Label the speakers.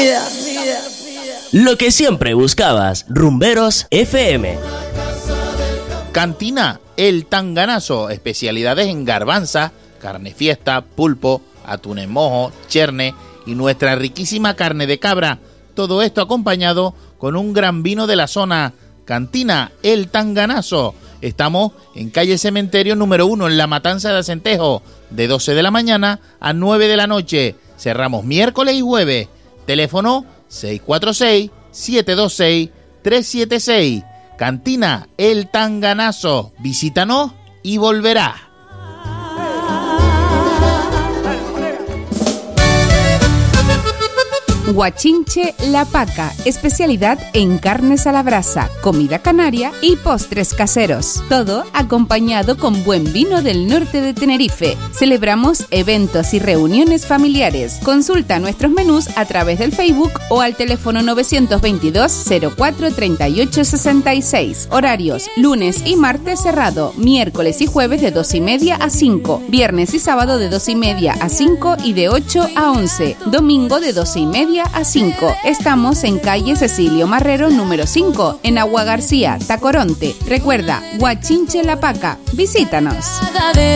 Speaker 1: Lo que siempre buscabas, Rumberos FM.
Speaker 2: Cantina El Tanganazo, especialidades en garbanza, carne fiesta, pulpo, atún en mojo, cherne y nuestra riquísima carne de cabra. Todo esto acompañado con un gran vino de la zona. Cantina El Tanganazo. Estamos en calle Cementerio número 1 en La Matanza de Acentejo, de 12 de la mañana a 9 de la noche. Cerramos miércoles y jueves. Teléfono 646-726-376. Cantina El Tanganazo. Visítanos y volverás.
Speaker 3: Guachinche La Paca, especialidad en carnes a la brasa, comida canaria y postres caseros. Todo acompañado con buen vino del norte de Tenerife. Celebramos eventos y reuniones familiares. Consulta nuestros menús a través del Facebook o al teléfono 922 04 38 66. Horarios: lunes y martes cerrado, miércoles y jueves de 2:30 a 5, viernes y sábado de 2:30 a 5 y de 8 a 11, domingo de 12:30 a 5. Estamos en calle Cecilio Marrero número 5, en Agua García, Tacoronte. Recuerda, Guachinche La Paca. Visítanos.